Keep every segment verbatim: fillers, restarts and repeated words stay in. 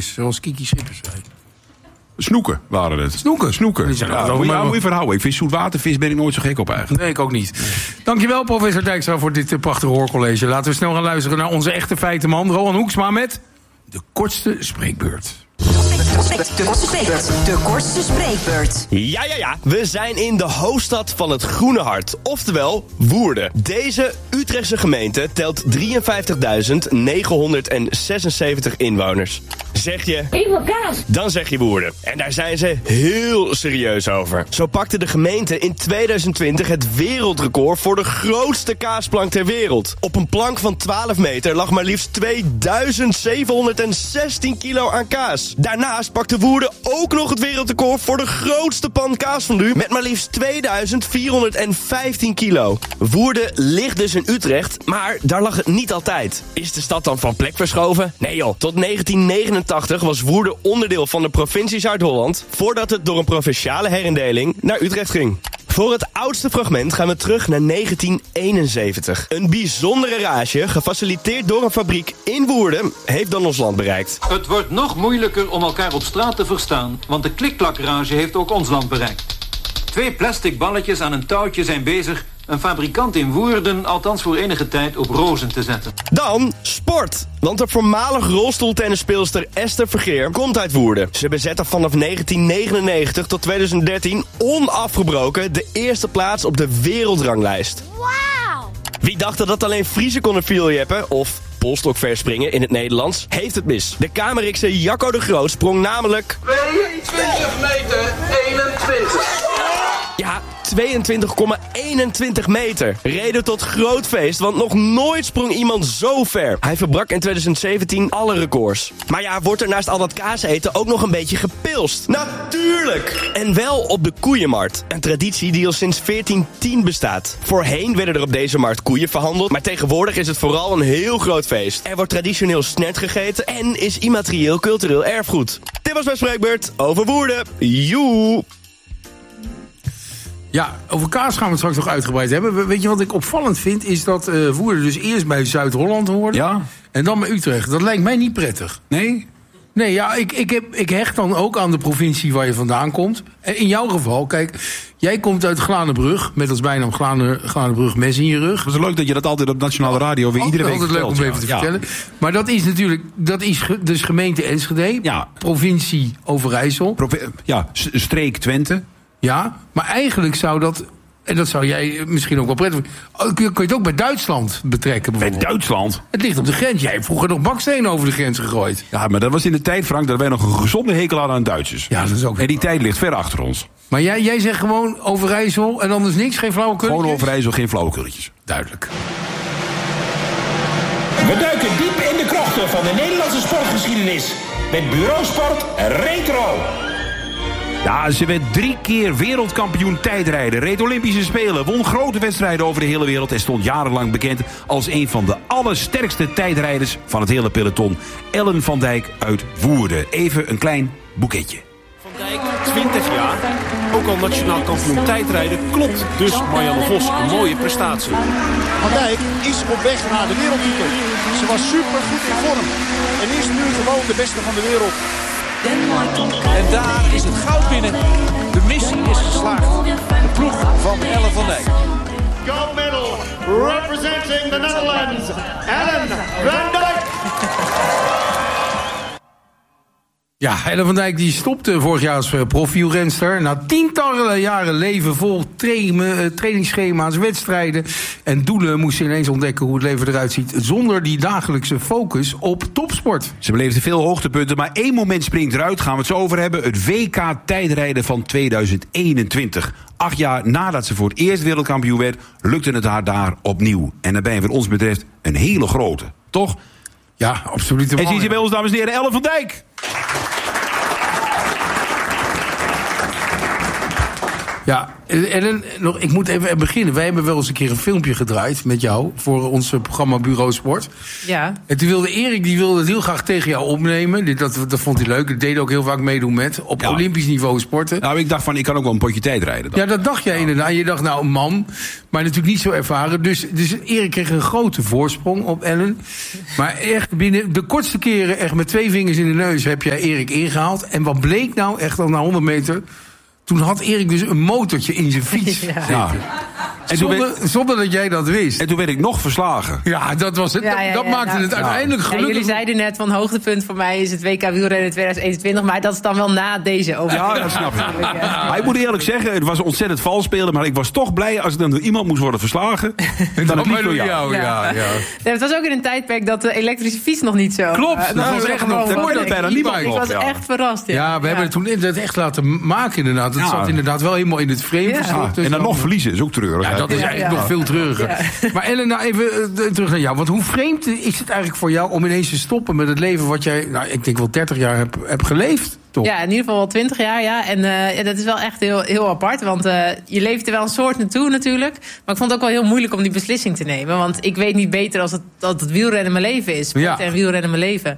vis, zoals Kiki Schippers zei. Snoeken waren het. Snoeken? Snoeken. Ja, Ja, dat moet je, maar... moet je verhouden. Ik vind zoetwatervis ben ik nooit zo gek op eigenlijk. Nee, ik ook niet. Dankjewel, professor Dijkstra, voor dit prachtige hoorcollege. Laten we snel gaan luisteren naar onze echte feitenman, Rowan Hoeksma, met de kortste spreekbeurt. De kortste spreekbeurt. Ja, ja, ja. We zijn in de hoofdstad van het Groene Hart. Oftewel, Woerden. Deze Utrechtse gemeente telt drieënvijftigduizend negenhonderdzesenzeventig inwoners. Zeg je... Ik wil kaas. Dan zeg je Woerden. En daar zijn ze heel serieus over. Zo pakte de gemeente in tweeduizend twintig het wereldrecord voor de grootste kaasplank ter wereld. Op een plank van twaalf meter lag maar liefst tweeduizend zevenhonderdzestien kilo aan kaas. Daarnaast pakte Woerden ook nog het wereldrecord voor de grootste pan kaasfondue met maar liefst tweeduizend vierhonderdvijftien kilo. Woerden ligt dus in Utrecht, maar daar lag het niet altijd. Is de stad dan van plek verschoven? Nee joh, tot negentien negenentachtig was Woerden onderdeel van de provincie Zuid-Holland, voordat het door een provinciale herindeling naar Utrecht ging. Voor het oudste fragment gaan we terug naar negentien eenenzeventig. Een bijzondere rage, gefaciliteerd door een fabriek in Woerden, heeft dan ons land bereikt. Het wordt nog moeilijker om elkaar op straat te verstaan, want de klikklakrage heeft ook ons land bereikt. Twee plastic balletjes aan een touwtje zijn bezig een fabrikant in Woerden althans voor enige tijd op rozen te zetten. Dan sport. Want de voormalig rolstoeltennisspeelster Esther Vergeer komt uit Woerden. Ze bezette vanaf negentien negenennegentig tot tweeduizend dertien onafgebroken de eerste plaats op de wereldranglijst. Wauw! Wie dacht dat dat alleen Friese konden vieljeppen, of polstokverspringen in het Nederlands, heeft het mis. De Kamerikse Jacco de Groot sprong namelijk... tweeëntwintig meter eenentwintig. Ja, tweeëntwintig komma eenentwintig meter. Reden tot groot feest, want nog nooit sprong iemand zo ver. Hij verbrak in tweeduizend zeventien alle records. Maar ja, wordt er naast al dat kaas eten ook nog een beetje gepilst? Natuurlijk! En wel op de koeienmarkt. Een traditie die al sinds veertien tien bestaat. Voorheen werden er op deze markt koeien verhandeld, maar tegenwoordig is het vooral een heel groot feest. Er wordt traditioneel snert gegeten en is immaterieel cultureel erfgoed. Dit was mijn spreekbeurt over Woerden. Joe! Ja, over kaas gaan we het straks nog uitgebreid hebben. Weet je wat ik opvallend vind? Is dat uh, Woerden dus eerst bij Zuid-Holland hoorde. Ja. En dan bij Utrecht. Dat lijkt mij niet prettig. Nee? Nee, ja, ik, ik, heb, ik hecht dan ook aan de provincie waar je vandaan komt. En in jouw geval, kijk, jij komt uit Glanenbrug. Met als bijnaam Glane, Glanenbrug mes in je rug. Het is leuk dat je dat altijd op Nationale Radio weer iedere week vertelt. Altijd leuk om even te ja. vertellen. Maar dat is natuurlijk, dat is dus gemeente Enschede. Ja. Provincie Overijssel. Provi- ja, streek Twente. Ja, maar eigenlijk zou dat... En dat zou jij misschien ook wel prettig vinden. Kun je het ook bij Duitsland betrekken Bij bijvoorbeeld? Duitsland? Het ligt op de grens. Jij hebt vroeger nog bakstenen over de grens gegooid. Ja, maar dat was in de tijd, Frank, dat wij nog een gezonde hekel hadden aan Duitsers. Ja, dat is ook... En die tijd ligt ver achter ons. Maar jij, jij zegt gewoon Overijssel en anders niks? Geen flauwekulletjes? Gewoon Overijssel, geen flauwekulletjes. Duidelijk. We duiken diep in de krochten van de Nederlandse sportgeschiedenis. Met Bureau Sport Retro. Ja, ze werd drie keer wereldkampioen tijdrijden, reed Olympische Spelen, won grote wedstrijden over de hele wereld en stond jarenlang bekend als een van de allersterkste tijdrijders van het hele peloton. Ellen van Dijk uit Woerden. Even een klein boeketje. Van Dijk, twintig jaar, ook al nationaal kampioen tijdrijden, klopt dus Marianne Vos een mooie prestatie. Van Dijk is op weg naar de wereldtitel. Ze was super goed in vorm en is nu gewoon de beste van de wereld. En daar is het goud binnen. De missie is geslaagd. De ploeg van Ellen van Dijk. Gold medal representing the Netherlands, Ellen van Dijk. Ja, Ellen van Dijk die stopte vorig jaar als profielrenster. Na tientallen jaren leven vol tra- trainingsschema's, wedstrijden en doelen moest ze ineens ontdekken hoe het leven eruit ziet zonder die dagelijkse focus op topsport. Ze beleefde veel hoogtepunten, maar één moment springt eruit. Gaan we het zo over hebben. Het W K tijdrijden van tweeduizend eenentwintig. Acht jaar nadat ze voor het eerst wereldkampioen werd, lukte het haar daar opnieuw. En daarbij wat ons betreft een hele grote. Toch? Ja, absoluut. En ziet je bij ons, dames en heren, Ellen van Dijk. Ja, Ja, en, en nog, ik moet even beginnen. Wij hebben wel eens een keer een filmpje gedraaid met jou voor ons programma Bureau Sport. Ja. En toen wilde Erik, die wilde het heel graag tegen jou opnemen. Dit, dat, dat vond hij leuk. Dat deed ook heel vaak meedoen met op ja. Olympisch niveau sporten. Nou, ik dacht van, ik kan ook wel een potje tijd rijden. Dan. Ja, dat dacht jij inderdaad. Je dacht, nou, een man, maar natuurlijk niet zo ervaren. Dus, dus Erik kreeg een grote voorsprong op Ellen. Maar echt binnen de kortste keren, echt met twee vingers in de neus, heb jij Erik ingehaald. En wat bleek nou, echt al na honderd meter... Toen had Erik dus een motortje in zijn fiets. Ja. Ja. En zonder, werd, zonder dat jij dat wist. En toen werd ik nog verslagen. Ja, dat was het. Ja, ja, ja, dat maakte nou, het uiteindelijk gelukkig. Ja, jullie zeiden net van hoogtepunt voor mij is het W K wielrennen tweeduizend eenentwintig. Maar dat is dan wel na deze overwinning. Ja, dat snap ik. Ja. Maar ik moet eerlijk zeggen, het was ontzettend vals spelen. Maar ik was toch blij als ik dan door iemand moest worden verslagen. Dan dan het niet door jou. jou. Ja. Ja, ja. Ja, het was ook in een tijdperk dat de elektrische fiets nog niet zo... Klopt, uh, dat nou, was echt nog voordat bijna niemand. Ik was echt verrast. Ja, ja we hebben het toen het echt laten maken inderdaad. Het zat inderdaad wel helemaal in het frame ja. verstopt. En dan nog verliezen is ook treurig. Ja, dat is eigenlijk ja. nog veel treuriger. Ja. Maar Ellen, nou even uh, terug naar jou. Want hoe vreemd is het eigenlijk voor jou om ineens te stoppen met het leven wat jij, nou, ik denk wel dertig jaar hebt heb geleefd? Toch? Ja, in ieder geval wel twintig jaar, ja. En uh, ja, dat is wel echt heel, heel apart. Want uh, je leeft er wel een soort naartoe natuurlijk. Maar ik vond het ook wel heel moeilijk om die beslissing te nemen. Want ik weet niet beter als het, dat het wielrennen mijn leven is. Sport ja. en wielrennen mijn leven.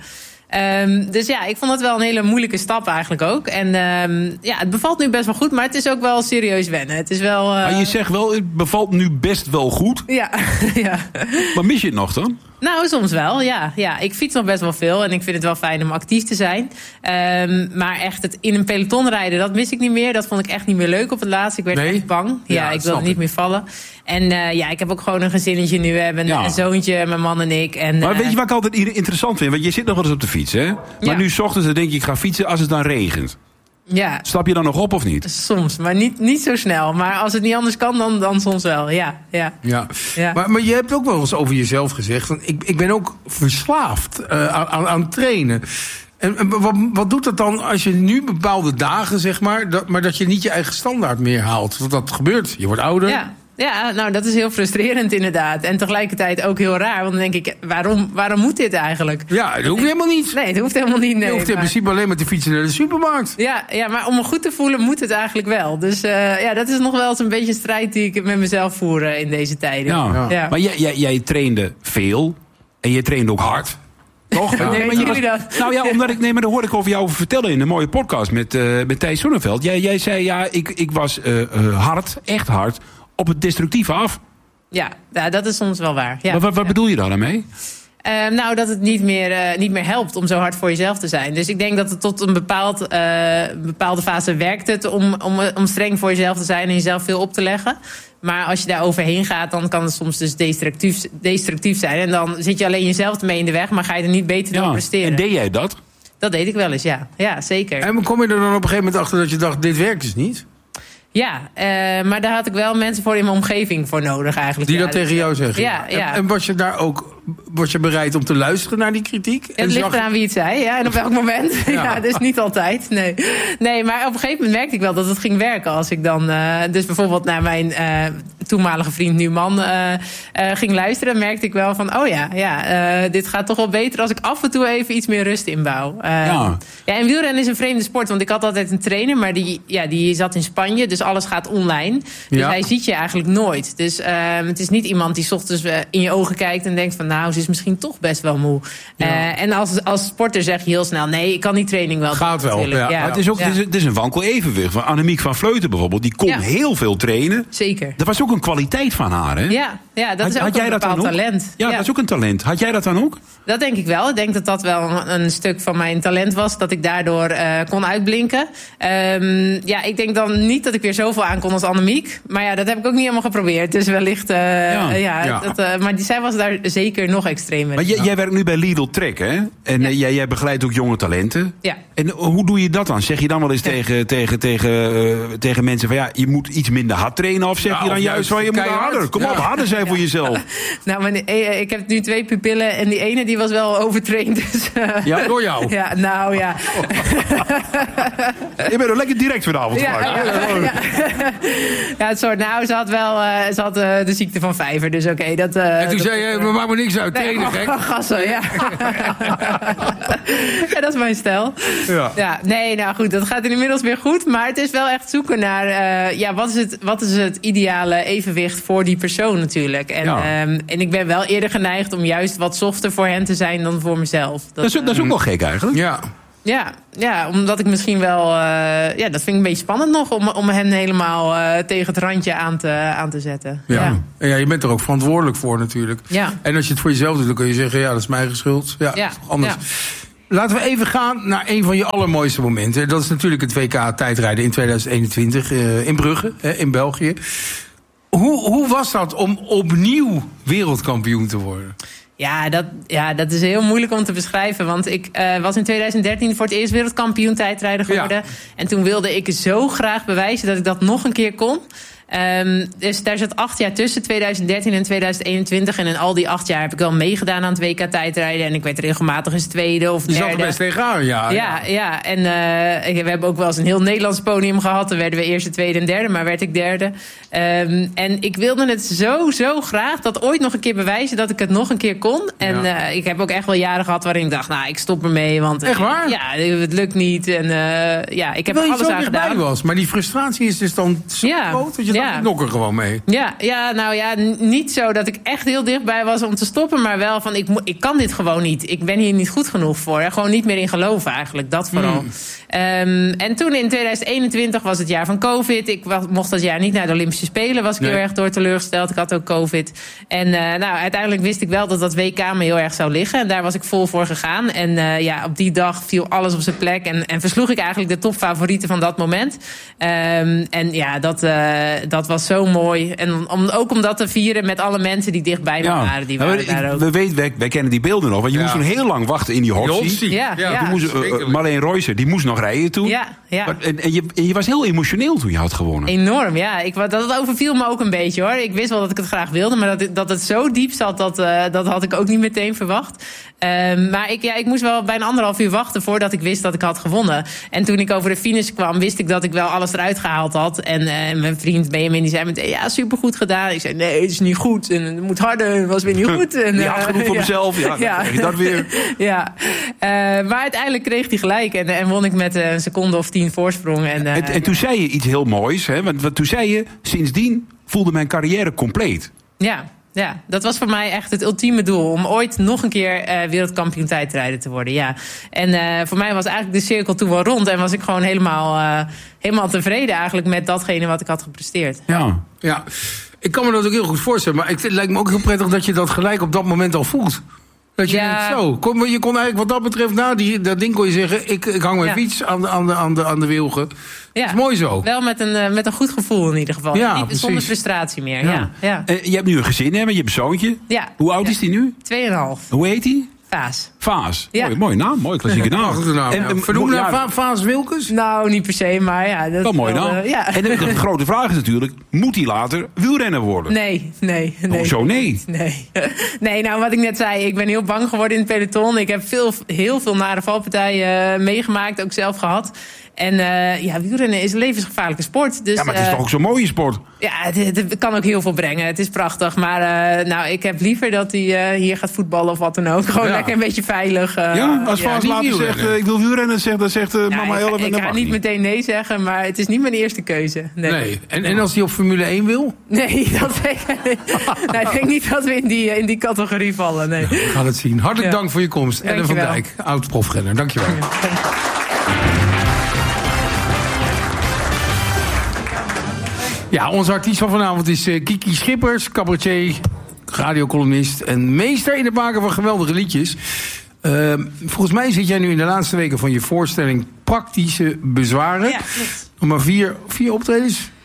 Um, dus ja, ik vond dat wel een hele moeilijke stap eigenlijk ook. En um, ja, het bevalt nu best wel goed, maar het is ook wel serieus wennen. Het is wel... Uh... Maar je zegt wel, het bevalt nu best wel goed. Ja, ja. Maar mis je het nog dan? Nou, soms wel, ja. ja. Ik fiets nog best wel veel en ik vind het wel fijn om actief te zijn. Um, maar echt het in een peloton rijden, dat mis ik niet meer. Dat vond ik echt niet meer leuk op het laatst. Ik werd nee? echt bang. Ja, ja ik wilde niet meer vallen. En uh, ja, ik heb ook gewoon een gezinnetje nu. We hebben ja. een zoontje, mijn man en ik. En, maar uh, weet je wat ik altijd interessant vind? Want je zit nog wel eens op de fiets, hè? Maar ja. nu 's ochtends dan denk je, ik ga fietsen als het dan regent. Ja. Stap je dan nog op of niet? Soms, maar niet, niet zo snel. Maar als het niet anders kan, dan, dan soms wel. Ja, ja. ja. ja. Maar, maar je hebt ook wel eens over jezelf gezegd, van, ik, ik ben ook verslaafd uh, aan, aan trainen. En, en wat, wat doet dat dan als je nu bepaalde dagen, zeg maar, dat, maar dat je niet je eigen standaard meer haalt? Want dat gebeurt. Je wordt ouder. Ja. Ja, nou, dat is heel frustrerend inderdaad. En tegelijkertijd ook heel raar. Want dan denk ik, waarom, waarom moet dit eigenlijk? Ja, dat hoeft helemaal niet. Nee, dat hoeft helemaal niet. Nee, je hoeft in maar... principe alleen met de fietsen naar de supermarkt. Ja, ja, maar om me goed te voelen moet het eigenlijk wel. Dus uh, ja, dat is nog wel eens een beetje een strijd die ik met mezelf voer uh, in deze tijden. Ja. Ja. Ja. Maar jij, jij, jij trainde veel. En je trainde ook hard. Toch? Ja. Nee, maar jullie dat? Nou ja, omdat ik, nee, maar dat hoorde ik over jou vertellen in een mooie podcast met, uh, met Thijs Zonneveld. Jij, jij zei, ja, ik, ik was uh, uh, hard, echt hard, op het destructieve af. Ja, ja, dat is soms wel waar. Ja. Maar wat, wat ja. bedoel je daar dan mee? Uh, nou, dat het niet meer, uh, niet meer helpt om zo hard voor jezelf te zijn. Dus ik denk dat het tot een, bepaald, uh, bepaalde fase werkt het om, om, om streng voor jezelf te zijn en jezelf veel op te leggen. Maar als je daar overheen gaat, dan kan het soms dus destructief, destructief zijn. En dan zit je alleen jezelf mee in de weg, maar ga je er niet beter dan ja. presteren. En deed jij dat? Dat deed ik wel eens, ja. Ja, zeker. En kom je er dan op een gegeven moment achter dat je dacht, dit werkt dus niet? Ja, uh, maar daar had ik wel mensen voor in mijn omgeving voor nodig eigenlijk. Die ja, dat dus, tegen jou zeggen? Ja, ja. En, en was je daar ook was je bereid om te luisteren naar die kritiek? Ja, het ligt eraan wie het zei, ja, en op welk moment. Ja, ja dus niet altijd, nee. Nee, maar op een gegeven moment merkte ik wel dat het ging werken. Als ik dan uh, dus bijvoorbeeld naar mijn uh, toenmalige vriend, nu man, uh, uh, ging luisteren, merkte ik wel van, oh ja, ja uh, dit gaat toch wel beter als ik af en toe even iets meer rust inbouw. Uh, ja. ja, en wielrennen is een vreemde sport, want ik had altijd een trainer, maar die, ja, die zat in Spanje, dus alles gaat online. Dus ja. hij ziet je eigenlijk nooit. Dus uh, het is niet iemand die 's ochtends uh, in je ogen kijkt en denkt van, nou, ze is misschien toch best wel moe. Ja. Uh, en als, als sporter zeg je heel snel, nee, ik kan die training wel. Gaat doen, wel, ja. ja. Maar het is ook ja. het is, het is een wankel evenwicht. Van Annemiek van Vleuten bijvoorbeeld, die kon ja. heel veel trainen. Zeker. Dat was ook een kwaliteit van haar, hè? Ja, ja dat had, is ook had jij een dat bepaald dan ook? talent. Ja, ja, dat is ook een talent. Had jij dat dan ook? Dat denk ik wel. Ik denk dat dat wel een, een stuk van mijn talent was. Dat ik daardoor uh, kon uitblinken. Um, ja, ik denk dan niet dat ik weer zoveel aan kon als Annemiek. Maar ja, dat heb ik ook niet helemaal geprobeerd. Dus wellicht... Uh, ja, ja, ja. Dat, uh, maar die, zij was daar zeker nog extremer. Maar j- jij werkt nu bij Lidl Trek, hè? En ja. uh, jij, jij begeleidt ook jonge talenten. Ja. En hoe doe je dat dan? Zeg je dan wel eens ja. tegen, tegen, tegen, uh, tegen mensen van, ja, je moet iets minder hard trainen? Of zeg ja, je dan juist van, je moet harder? Kom ja. op, harder zijn jij voor jezelf? Nou, mijn, ik heb nu twee pupillen en die ene die was wel overtraind. Dus, uh, ja, door jou? Ja, nou ja. Je bent er lekker direct vanavond. Ja, ja, ja, ja. ja, het soort, nou, ze had wel uh, ze had, uh, de ziekte van vijver, dus oké. Okay, dat. Uh, en toen dat, zei je, we maken maar niks uit, trainen, nee, gek. Oh, gassen, ja. ja, dat is mijn stijl. Ja. ja, nee, nou goed, dat gaat inmiddels weer goed, maar het is wel echt zoeken naar, uh, ja, wat is het, wat is het ideale evenwicht voor die persoon natuurlijk. En, ja. um, en ik ben wel eerder geneigd om juist wat softer voor hen te zijn dan voor mezelf. Dat, dat, is, dat is ook wel gek eigenlijk. Ja. Ja, ja, omdat ik misschien wel... Uh, ja, dat vind ik een beetje spannend nog... om, om hen helemaal uh, tegen het randje aan te, aan te zetten. Ja. Ja. En ja, je bent er ook verantwoordelijk voor natuurlijk. Ja. En als je het voor jezelf doet, dan kun je zeggen... ja, dat is mijn eigen schuld. Ja, ja. Dat is toch anders. Ja. Laten we even gaan naar een van je allermooiste momenten. Dat is natuurlijk het W K tijdrijden in tweeduizend eenentwintig uh, in Brugge, hè, in België. Hoe, hoe was dat om opnieuw wereldkampioen te worden? Ja dat, ja, dat is heel moeilijk om te beschrijven. Want ik uh, was in tweeduizend dertien voor het eerst wereldkampioen tijdrijden geworden. Ja. En toen wilde ik zo graag bewijzen dat ik dat nog een keer kon. Um, dus daar zat acht jaar tussen, tweeduizend dertien en tweeduizend eenentwintig. En in al die acht jaar heb ik wel meegedaan aan het W K tijdrijden. En ik werd regelmatig eens tweede of derde. Je zat er best tegenaan, ja. Ja, ja. En uh, we hebben ook wel eens een heel Nederlands podium gehad. Dan werden we eerste, tweede en derde, maar werd ik derde. Um, en ik wilde het zo, zo graag dat ooit nog een keer bewijzen dat ik het nog een keer kon. En ja. uh, ik heb ook echt wel jaren gehad waarin ik dacht, nou, ik stop ermee. Want echt waar? Ja, het lukt niet. En uh, ja, ik heb er alles aan gedaan. Was, maar die frustratie is dus dan zo ja. groot dat je ja. dacht, ik nok er gewoon mee. Ja, ja, nou ja, n- niet zo dat ik echt heel dichtbij was om te stoppen, maar wel van, ik, mo- ik kan dit gewoon niet. Ik ben hier niet goed genoeg voor. Er gewoon niet meer in geloven eigenlijk, dat vooral. Mm. Um, en toen in tweeduizend eenentwintig was het jaar van COVID. Ik was, mocht dat jaar niet naar de Olympische Spelen. Was ik nee. heel erg door teleurgesteld. Ik had ook COVID. En uh, nou, uiteindelijk wist ik wel dat dat W K me heel erg zou liggen. En daar was ik vol voor gegaan. En uh, ja, op die dag viel alles op zijn plek. En, en versloeg ik eigenlijk de topfavorieten van dat moment. Um, en ja, dat, uh, dat was zo mooi. En om, ook om dat te vieren met alle mensen die dichtbij me ja. waren. Die waren ja, daar ik, ook. We weten, wij, wij kennen die beelden nog. Want je ja. moest toen heel lang wachten in die hotseat. Ja, ja. ja. Moest, uh, Marleen Royser, die moest nog rijden toen. Ja, ja. Maar, en, en, je, en je was heel emotioneel toen je had gewonnen. Enorm, ja. Ik, dat overviel me ook een beetje, hoor. Ik wist wel dat ik het graag wilde, maar dat, dat het zo diep zat, dat, uh, dat had ik ook niet meteen verwacht. Um, maar ik, ja, ik moest wel bijna anderhalf uur wachten voordat ik wist dat ik had gewonnen. En toen ik over de finish kwam, wist ik dat ik wel alles eruit gehaald had. En uh, mijn vriend Benjamin die zei meteen, ja, supergoed gedaan. Ik zei, nee, het is niet goed. En het moet harder, het was weer niet goed. En, ja, uh, genoeg voor ja. mezelf. Ja, ja. Dan dat weer. ja. Uh, maar uiteindelijk kreeg hij gelijk. En, en won ik met een seconde of tien voorsprong. En, uh, en, en toen zei je iets heel moois. Hè? Want, want toen zei je, sindsdien voelde mijn carrière compleet. Ja. Ja, dat was voor mij echt het ultieme doel. Om ooit nog een keer uh, wereldkampioen tijdrijden te worden. Ja. En uh, voor mij was eigenlijk de cirkel toen wel rond. En was ik gewoon helemaal, uh, helemaal tevreden eigenlijk met datgene wat ik had gepresteerd. Ja, ja. Ik kan me dat ook heel goed voorstellen. Maar het lijkt me ook heel prettig dat je dat gelijk op dat moment al voelt. Dat je ja. denkt, zo, kom, je kon eigenlijk wat dat betreft, na die, dat ding kon je zeggen, ik, ik hang mijn ja. fiets aan de, aan de, aan de, aan de wilgen. Ja. Dat is mooi zo. Wel met een, uh, met een goed gevoel in ieder geval. Ja, Niet, zonder frustratie meer. Ja. Ja. Ja. Uh, je hebt nu een gezin, hè, met je hebt een zoontje. Ja. Hoe oud ja. is die nu? Tweeënhalf. Hoe heet hij? Vaas. Vaas. Ja. Mooi, mooie naam, mooie klassieke naam. Ja, naam. En, en, Vernoem naar Va- Vaas Wilkes? Nou, niet per se, maar ja. Dat wel mooi naam. Uh, ja. En de, de grote vraag is natuurlijk, moet hij later wielrenner worden? Nee, nee. nee. Hoezo nee? Nee. Nee, nou wat ik net zei, ik ben heel bang geworden in het peloton. Ik heb veel, heel veel nare valpartijen uh, meegemaakt, ook zelf gehad. En uh, ja, wielrennen is een levensgevaarlijke sport. Dus, ja, maar het is uh, toch ook zo'n mooie sport? Ja, het, het kan ook heel veel brengen. Het is prachtig. Maar uh, nou, ik heb liever dat hij uh, hier gaat voetballen of wat dan ook. Gewoon ja. lekker een beetje veilig. Uh, ja, als Vaas ja, later zegt, uh, ik wil wielrennen, zegt, dan zegt uh, ja, mama Elf. Ik, ik ga niet, niet meteen nee zeggen, maar het is niet mijn eerste keuze. Nee. nee. En, en als hij op Formule één wil? Nee, dat denk ik, nee, ik denk niet dat we in die, in die categorie vallen. Nee. Nou, we gaan het zien. Hartelijk ja. dank voor je komst. Ellen van Dijk, oud-profrenner. Dank je wel. Ja. Ja, onze artiest van vanavond is uh, Kiki Schippers, cabaretier, radiocolumnist en meester in het maken van geweldige liedjes. Uh, volgens mij zit jij nu in de laatste weken van je voorstelling Praktische Bezwaren. Ja, klopt. Nog maar vier, vier optredens?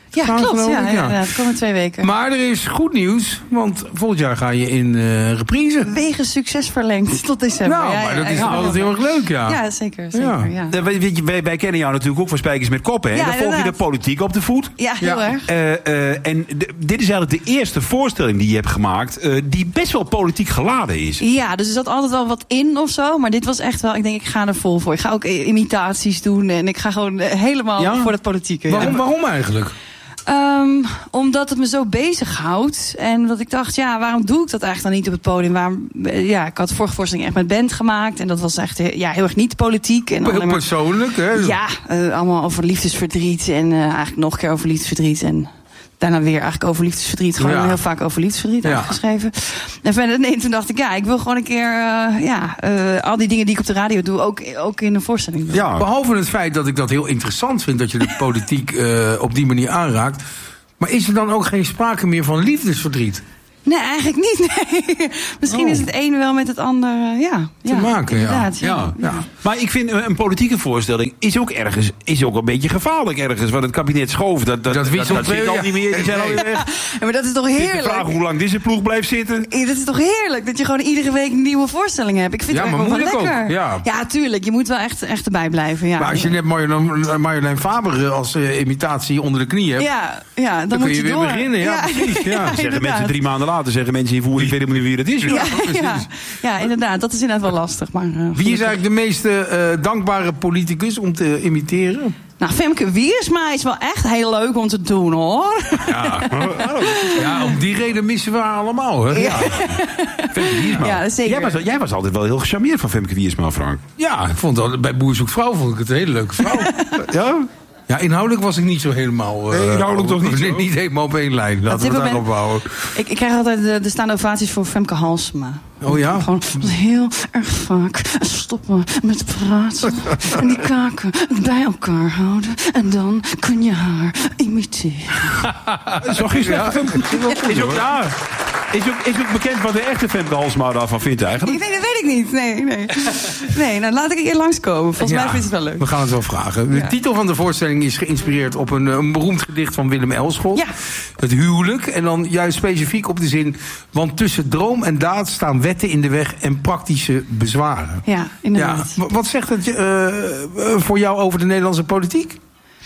Ja, gaan, klopt. Ja, ik, ja. ja, de komende twee weken. Maar er is goed nieuws, want volgend jaar ga je in uh, reprise. Wegens succes verlengd tot december. Nou, ja, maar ja, dat is ja, altijd ja. heel erg leuk, ja. Ja, zeker. zeker ja. Ja. Uh, weet je, wij, wij kennen jou natuurlijk ook van Spijkers met Kop, hè? Ja, Dan volg je de inderdaad. politiek op de voet. Ja, heel ja. erg. Uh, uh, en de, dit is eigenlijk de eerste voorstelling die je hebt gemaakt, uh, die best wel politiek geladen is. Ja, dus er zat altijd wel wat in of zo. Maar dit was echt wel, ik denk, ik ga er vol voor. Ik ga ook imitaties doen en ik ga gewoon helemaal Ja? voor het politieke. Waarom, ja. waarom eigenlijk? Um, omdat het me zo bezighoudt. En dat ik dacht, ja, waarom doe ik dat eigenlijk dan niet op het podium? Waarom, ja, ik had de vorige voorstelling echt met band gemaakt. En dat was echt ja, heel erg niet politiek. En Heel alleen maar, persoonlijk, hè? ja, uh, allemaal over liefdesverdriet. En uh, eigenlijk nog een keer over liefdesverdriet. En daarna weer eigenlijk over liefdesverdriet. Gewoon Ja. heel vaak over liefdesverdriet Ja. geschreven. En verder, nee, toen dacht ik, ja, ik wil gewoon een keer uh, ja, uh, al die dingen die ik op de radio doe, ook, ook in een voorstelling doen. Ja, behalve het feit dat ik dat heel interessant vind, dat je de politiek uh, op die manier aanraakt. Maar is er dan ook geen sprake meer van liefdesverdriet? Nee, eigenlijk niet. Nee. Misschien Oh. is het een wel met het ander, uh, ja. Te ja, maken, ja. inderdaad, Ja, ja. Maar ik vind een politieke voorstelling is ook ergens is ook een beetje gevaarlijk ergens. Want het kabinet schoof, dat, dat, Dat dat, wisselt dat zit weer, al ja. niet meer. Die zijn Nee. alweer weg. Ja, maar dat is toch Het is de heerlijk? vraag hoe lang deze ploeg blijft zitten. Ja, dat is toch heerlijk dat je gewoon iedere week een nieuwe voorstelling hebt. Ik vind Ja, het maar echt wel moeilijk lekker. ook, ja. tuurlijk. Je moet wel echt, echt erbij blijven. Ja. Maar als je net Marjolein, Marjolein Faber uh, als uh, imitatie onder de knie hebt, ja, ja, dan, dan moet kun je je weer door. beginnen. Ja, precies. Ja. Zeggen inderdaad. mensen drie maanden later, zeggen mensen in Voer, ik weet helemaal niet wie dat is. Ja, ja, ja, inderdaad. Dat is inderdaad wel lastig. Maar, uh, Wie is gelukkig. eigenlijk de meest uh, dankbare politicus om te imiteren? Nou, Femke Wiersma is wel echt heel leuk om te doen, hoor. Ja, ja om die reden missen we haar allemaal. Hè? Ja. Femke Wiersma. Ja, zeker. Jij was, jij was altijd wel heel gecharmeerd van Femke Wiersma, Frank. Ja, ik vond dat, bij Boer Zoekt Vrouw vond ik het een hele leuke vrouw. Ja? Ja, inhoudelijk was ik niet zo helemaal... Uh, Nee, inhoudelijk toch niet zo? Niet helemaal op één lijn. Laten we het dit daarop moment- houden. Ik, ik krijg altijd de, de staande ovaties voor Femke Halsema. Oh ja? Gewoon heel erg vaak stoppen met praten. En die kaken bij elkaar houden. En dan kun je haar imiteren. Zo is dat. Is ook daar. Is ook, is ook bekend wat de echte Femke Halsema daarvan vindt eigenlijk? Nee, dat weet ik niet. Nee, nee. Nee, nou laat ik een keer langskomen. Volgens Ja, mij vindt het wel leuk. We gaan het wel vragen. De Ja. titel van de voorstelling is geïnspireerd op een, een beroemd gedicht van Willem Elschot. Ja. Het huwelijk. En dan juist specifiek op de zin... Want tussen droom en daad staan wetten in de weg en praktische bezwaren. Ja, inderdaad. Ja. Wat zegt het uh, voor jou over de Nederlandse politiek?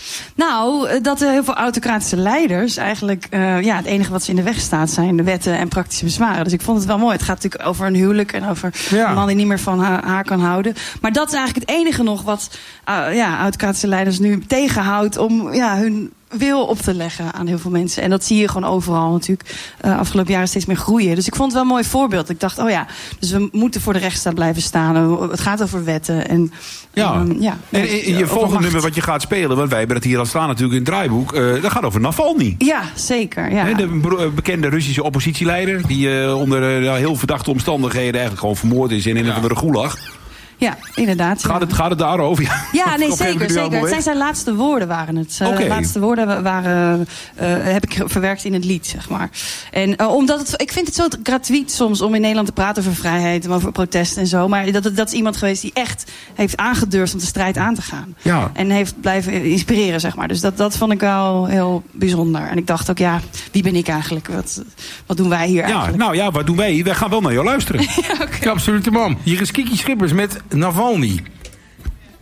Nou, dat er heel veel autocratische leiders eigenlijk... Uh, ja, het enige wat ze in de weg staat zijn de wetten en praktische bezwaren. Dus ik vond het wel mooi. Het gaat natuurlijk over een huwelijk en over Ja. een man die niet meer van haar, haar kan houden. Maar dat is eigenlijk het enige nog wat uh, ja, autocratische leiders nu tegenhoudt om ja, hun wil op te leggen aan heel veel mensen. En dat zie je gewoon overal natuurlijk uh, afgelopen jaren steeds meer groeien. Dus ik vond het wel een mooi voorbeeld. Ik dacht, oh ja, dus we moeten voor de rechtsstaat blijven staan. Het gaat over wetten. En, Ja. um, ja En in je over volgende macht. nummer wat je gaat spelen, want wij hebben het hier al staan natuurlijk in het draaiboek, uh, dat gaat over Navalny. Ja, zeker. Ja. He, de bero- bekende Russische oppositieleider, die uh, onder uh, heel verdachte omstandigheden eigenlijk gewoon vermoord is in een of andere gulag. Ja, inderdaad. Ja. Gaat het, gaat het daarover? Ja, Ja, nee, Of geef ik zeker. het nu zeker. allemaal Het zijn weg? zijn laatste woorden waren het. Zijn Oké. laatste woorden waren, uh, heb ik verwerkt in het lied, zeg maar. En uh, omdat het, ik vind het zo gratuit soms om in Nederland te praten over vrijheid en over protest en zo. Maar dat, dat is iemand geweest die echt heeft aangedurfd om de strijd aan te gaan. Ja. En heeft blijven inspireren, zeg maar. Dus dat, dat vond ik wel heel bijzonder. En ik dacht ook, ja, wie ben ik eigenlijk? Wat, wat doen wij hier Ja, eigenlijk? nou ja, wat doen wij? Wij gaan wel naar jou luisteren. Ja, absoluut, man. Hier is Kiki Schippers met Navalny.